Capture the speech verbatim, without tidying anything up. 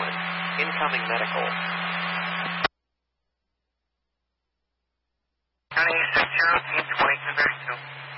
ambulance. Incoming medical. County six zero, team twenty-two thirty-two.